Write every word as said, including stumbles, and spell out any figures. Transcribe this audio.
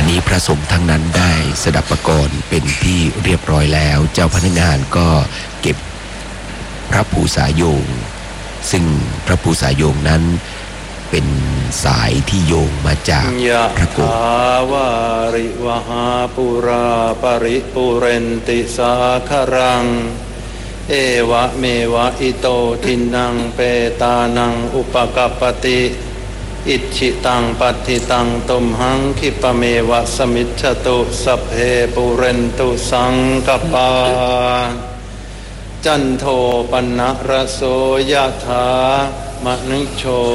นี้พระสงฆ์ทั้งนั้นได้สดับประกรณ์เป็นที่เรียบร้อยแล้วเจ้าพนักงานก็เก็บพระภูษาโยงซึ่งพระภูษาโยงนั้นเป็นสายที่โยงมาจากพระโกศยะถาวาริวหาปุราปริปุเรนติสาครังเอวะเมวะอิโตทินังเปตานังอุปกัปปติอิชิตังปัฏฐิตังตุมหังคิปะเมวะสมิจฉตุสัพเพปุเรนตุสังกปาจันโทปนะระโสยะถามณิโช